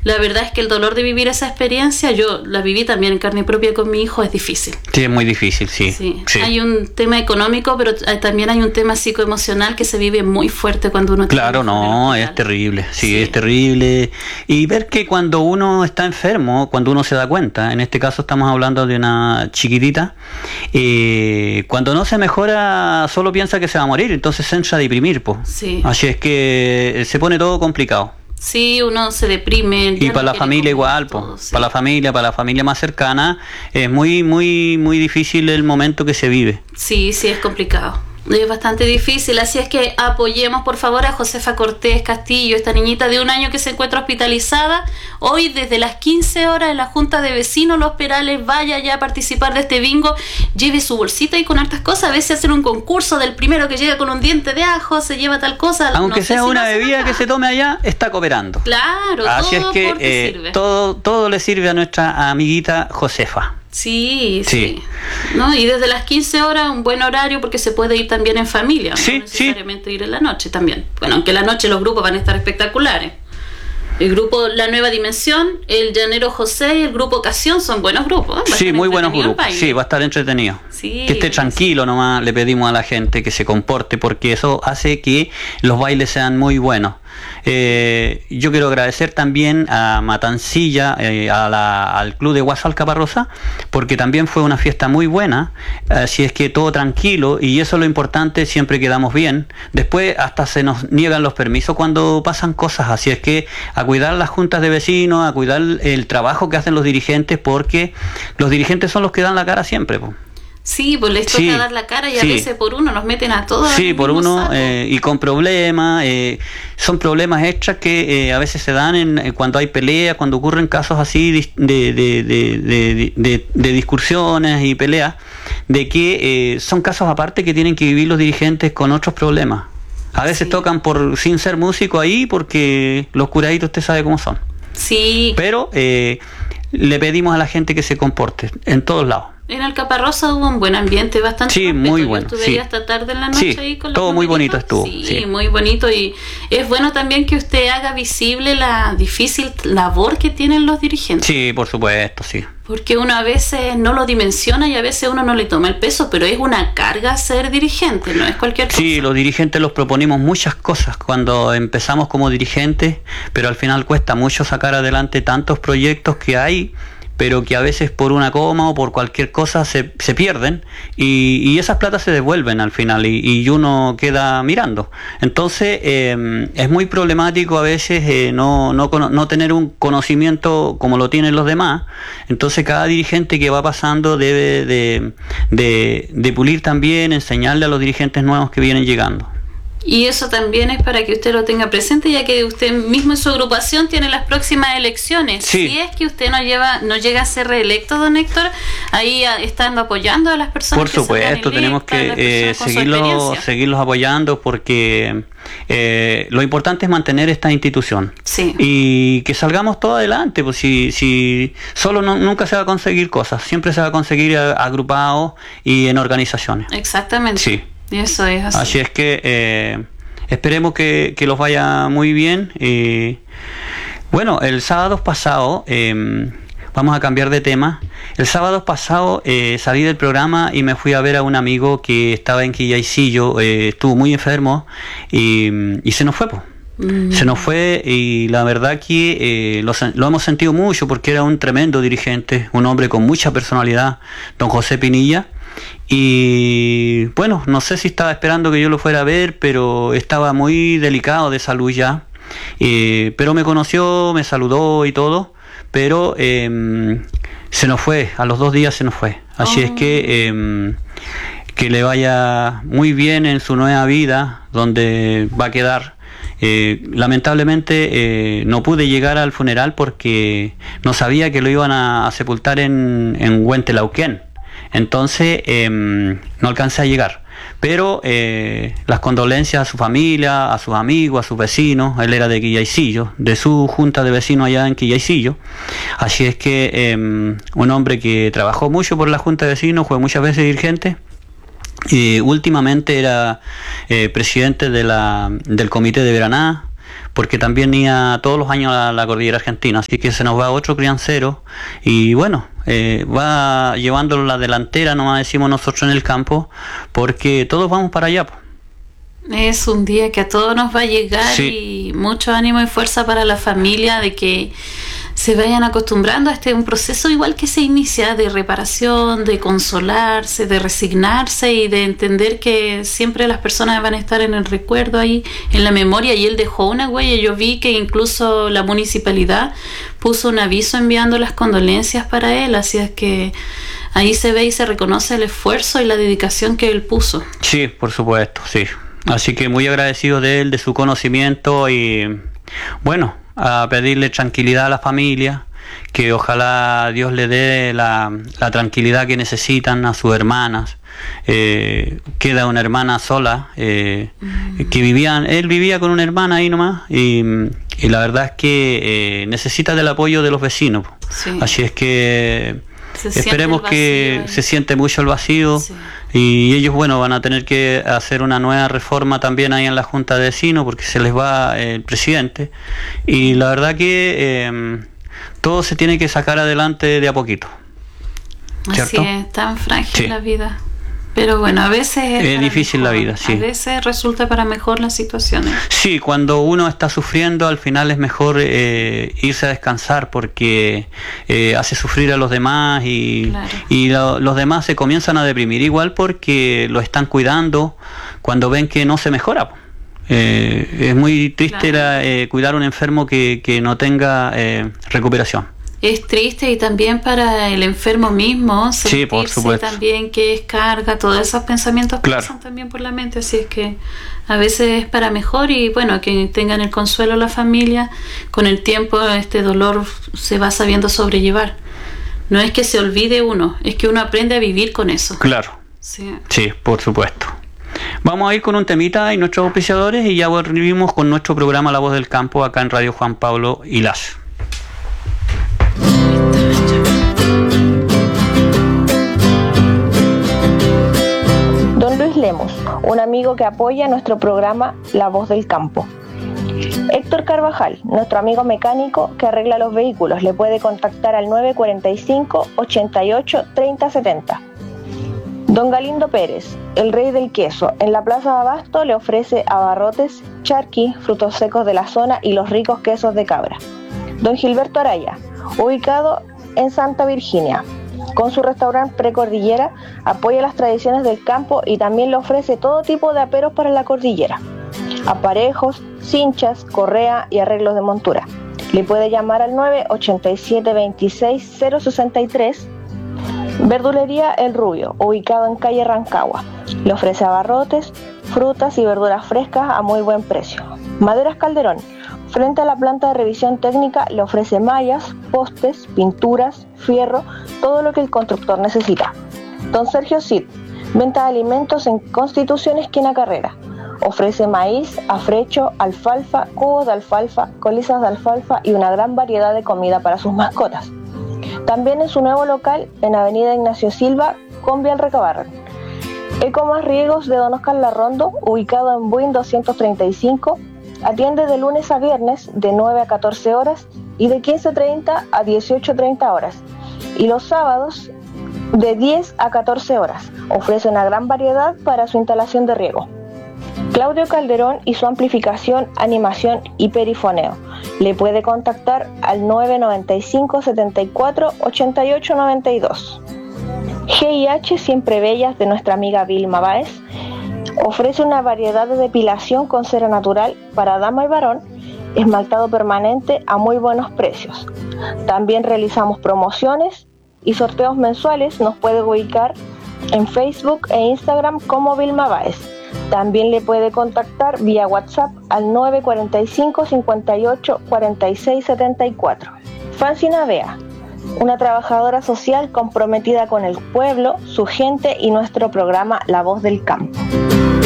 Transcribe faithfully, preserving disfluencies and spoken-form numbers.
la verdad es que el dolor de vivir esa experiencia, yo la viví también en carne propia con mi hijo, es difícil. Sí, es muy difícil, sí. Sí. sí. Hay un tema económico, pero también hay un tema psicoemocional que se vive muy fuerte cuando uno... Claro, no, es terrible, sí, sí, es terrible. Y ver que cuando uno está enfermo, cuando uno se da cuenta, en este caso estamos hablando de una chiquitita, eh, cuando no se mejora solo piensa que se va a morir, entonces se entra a deprimir, po. Sí. Así es que se pone todo complicado. Sí, uno se deprime. Y para la familia igual, po, sí. para la familia, para la familia más cercana, es muy, muy, muy difícil el momento que se vive. Sí, sí, es complicado. Es bastante difícil, así es que apoyemos por favor a Josefa Cortés Castillo, esta niñita de un año que se encuentra hospitalizada. Hoy desde las quince horas en la Junta de Vecinos Los Perales, vaya ya a participar de este bingo, lleve su bolsita y con hartas cosas, a veces hacen un concurso del primero que llega con un diente de ajo, se lleva tal cosa. Aunque no sea si una no bebida que se tome allá, está cooperando. Claro, así todo es que porque eh, sirve. todo, todo le sirve a nuestra amiguita Josefa. Sí, sí, sí. ¿No? Y desde las quince horas, un buen horario porque se puede ir también en familia, no sí, necesariamente sí. ir en la noche también. Bueno, aunque en la noche los grupos van a estar espectaculares. El grupo La Nueva Dimensión, el Llanero José y el grupo Ocasión son buenos grupos. ¿eh? Sí, muy buenos grupos. Sí, va a estar entretenido. Sí, que esté tranquilo nomás, le pedimos a la gente que se comporte porque eso hace que los bailes sean muy buenos. Eh, yo quiero agradecer también a Matancilla, eh, a la, al club de Guasal Caparrosa, porque también fue una fiesta muy buena, así es que todo tranquilo y eso es lo importante, siempre quedamos bien. Después hasta se nos niegan los permisos cuando pasan cosas, así es que a cuidar las juntas de vecinos, a cuidar el trabajo que hacen los dirigentes, porque los dirigentes son los que dan la cara siempre, po. Sí, pues les toca sí, dar la cara y a sí. veces por uno nos meten a todos. Sí, por uno eh, y con problemas, eh, son problemas extras que eh, a veces se dan en, eh, cuando hay peleas, cuando ocurren casos así de, de, de, de, de, de, de discusiones y peleas, de que eh, son casos aparte que tienen que vivir los dirigentes con otros problemas. A veces sí. tocan por sin ser músico ahí porque los curaditos usted sabe cómo son. Sí. Pero eh, le pedimos a la gente que se comporte en todos lados. En Alcaparrosa hubo un buen ambiente, bastante sí, respeto. muy bueno. Yo estuve sí. ahí hasta tarde en la noche sí, ahí con los todo muy bonito estuvo. Sí, sí, muy bonito y es bueno también que usted haga visible la difícil labor que tienen los dirigentes. Sí, por supuesto, sí. Porque uno a veces no lo dimensiona y a veces uno no le toma el peso, pero es una carga ser dirigente, no es cualquier cosa. Sí, los dirigentes los proponemos muchas cosas cuando empezamos como dirigentes, pero al final cuesta mucho sacar adelante tantos proyectos que hay, pero que a veces por una coma o por cualquier cosa se, se pierden y, y esas platas se devuelven al final y, y uno queda mirando. Entonces eh, es muy problemático a veces eh, no, no, no tener un conocimiento como lo tienen los demás. Entonces cada dirigente que va pasando debe de, de, de pulir también, enseñarle a los dirigentes nuevos que vienen llegando. Y eso también es para que usted lo tenga presente, ya que usted mismo en su agrupación tiene las próximas elecciones. Sí. Si es que usted no lleva, no llega a ser reelecto, don Héctor, ahí estando apoyando a las personas. Por supuesto, tenemos que eh, seguirlos, seguirlos apoyando porque eh, lo importante es mantener esta institución. Sí. Y que salgamos todo adelante, pues si, si solo no, nunca se va a conseguir cosas, siempre se va a conseguir agrupados y en organizaciones. Exactamente. Sí. Y eso es así. Así es que eh, esperemos que, que los vaya muy bien. Eh, bueno, el sábado pasado, eh, vamos a cambiar de tema. El sábado pasado eh, salí del programa y me fui a ver a un amigo que estaba en Quillaycillo, eh, estuvo muy enfermo y, y se nos fue, pues. Mm. Se nos fue y la verdad que eh, lo, lo hemos sentido mucho porque era un tremendo dirigente, un hombre con mucha personalidad, don José Pinilla. Y bueno, no sé si estaba esperando que yo lo fuera a ver, pero estaba muy delicado de salud ya. Eh, pero me conoció, me saludó y todo, pero eh, se nos fue, a los dos días se nos fue. Así oh. es que eh, que le vaya muy bien en su nueva vida, donde va a quedar. Eh, lamentablemente eh, no pude llegar al funeral porque no sabía que lo iban a, a sepultar en, en Huentelauquén. Entonces eh, no alcancé a llegar, pero eh, las condolencias a su familia, a sus amigos, a sus vecinos. Él era de Quillaycillo, de su junta de vecinos allá en Quillaycillo. Así es que eh, un hombre que trabajó mucho por la junta de vecinos, fue muchas veces dirigente y últimamente era eh, presidente de la, del comité de Veraná. porque también iba todos los años a la cordillera argentina, así que se nos va otro criancero y bueno, eh, va llevándolo la delantera, nomás decimos nosotros en el campo, porque todos vamos para allá. Es un día que a todos nos va a llegar, sí. Y mucho ánimo y fuerza para la familia de que se vayan acostumbrando a este un proceso igual que se inicia de reparación, de consolarse, de resignarse y de entender que siempre las personas van a estar en el recuerdo ahí, en la memoria, y él dejó una huella. Yo vi que incluso la municipalidad puso un aviso enviando las condolencias para él, así es que ahí se ve y se reconoce el esfuerzo y la dedicación que él puso. Sí, por supuesto, sí. Así que muy agradecido de él, de su conocimiento y bueno, a pedirle tranquilidad a la familia, que ojalá Dios le dé la, la tranquilidad que necesitan a sus hermanas. Eh, queda una hermana sola, eh, mm. que vivían, él vivía con una hermana ahí nomás y, y la verdad es que eh, necesita del apoyo de los vecinos. Sí. Así es que se esperemos que ahí. Se siente mucho el vacío. Sí. Y ellos, bueno, van a tener que hacer una nueva reforma también ahí en la Junta de Vecinos porque se les va el presidente. Y la verdad que eh, todo se tiene que sacar adelante de a poquito. ¿Cierto? Así es, tan frágil sí. La vida. Pero bueno, a veces es, es difícil mejor. La vida, sí. A veces resulta para mejor las situaciones. Sí, cuando uno está sufriendo, al final es mejor eh, irse a descansar porque eh, hace sufrir a los demás y, claro. y lo, los demás se comienzan a deprimir igual porque lo están cuidando cuando ven que no se mejora. Eh, es muy triste claro. la, eh, cuidar a un enfermo que, que no tenga eh, recuperación. Es triste y también para el enfermo mismo sentirse sí, por supuesto. También que es carga, todos esos pensamientos claro. pasan también por la mente, así es que a veces es para mejor y bueno, que tengan el consuelo la familia, con el tiempo este dolor se va sabiendo sobrellevar. No es que se olvide uno, es que uno aprende a vivir con eso. Claro, sí, sí por supuesto. Vamos a ir con un temita y nuestros auspiciadores y ya volvimos con nuestro programa La Voz del Campo acá en Radio Juan Pablo y Las. Don Luis Lemos, un amigo que apoya nuestro programa La Voz del Campo. Héctor Carvajal, nuestro amigo mecánico que arregla los vehículos, le puede contactar al nueve cuatro cinco, ochenta y ocho, treinta setenta. Don Galindo Pérez, el rey del queso, en la Plaza de Abasto le ofrece abarrotes, charqui, frutos secos de la zona y los ricos quesos de cabra. Don Gilberto Araya, ubicado en Santa Virginia, con su restaurante Precordillera, apoya las tradiciones del campo y también le ofrece todo tipo de aperos para la cordillera, aparejos, cinchas, correa y arreglos de montura. Le puede llamar al nueve ochenta y siete, veintiséis, cero sesenta y tres. Verdulería El Rubio, ubicado en calle Rancagua, le ofrece abarrotes, frutas y verduras frescas a muy buen precio. Maderas Calderón, frente a la planta de revisión técnica, le ofrece mallas, postes, pinturas, fierro, todo lo que el constructor necesita. Don Sergio Cid, venta de alimentos en Constitución esquina Carrera. Ofrece maíz, afrecho, alfalfa, cubos de alfalfa, colisas de alfalfa y una gran variedad de comida para sus mascotas. También en su nuevo local, en Avenida Ignacio Silva, con Vial Recabarren. Ecomas Riegos de Don Oscar Larrondo, ubicado en Buin doscientos treinta y cinco, atiende de lunes a viernes de nueve a catorce horas y de quince treinta a dieciocho treinta horas. Y los sábados de diez a catorce horas. Ofrece una gran variedad para su instalación de riego. Claudio Calderón y su amplificación, animación y perifoneo. Le puede contactar al nueve noventa y cinco, setenta y cuatro, ochenta y ocho noventa y dos. G I H Siempre Bellas de nuestra amiga Vilma Báez ofrece una variedad de depilación con cera natural para dama y varón, esmaltado permanente a muy buenos precios. También realizamos promociones y sorteos mensuales. Nos puede ubicar en Facebook e Instagram como Vilma Báez. También le puede contactar vía WhatsApp al nueve cuatro cinco, cincuenta y ocho, cuarenta y seis setenta y cuatro. Francina Bea, una trabajadora social comprometida con el pueblo, su gente y nuestro programa La Voz del Campo.